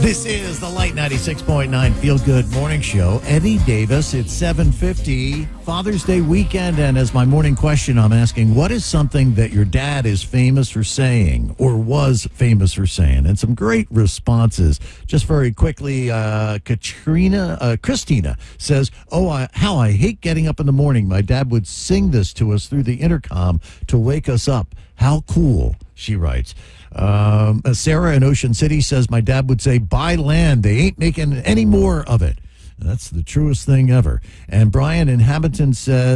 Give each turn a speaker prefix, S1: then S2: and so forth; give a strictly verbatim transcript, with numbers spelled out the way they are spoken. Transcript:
S1: This is the Light ninety-six point nine Feel Good Morning Show. Eddie Davis, it's seven fifty, Father's Day weekend, and as my morning question, I'm asking, what is something that your dad is famous for saying or was famous for saying? And some great responses. Just very quickly, uh, Katrina, uh, Christina says, oh, I, how I hate getting up in the morning. My dad would sing this to us through the intercom to wake us up. How cool, she writes. Um, Sarah in Ocean City says, my dad would say, buy land. They ain't making any more of it. That's the truest thing ever. And Brian in Hamilton says,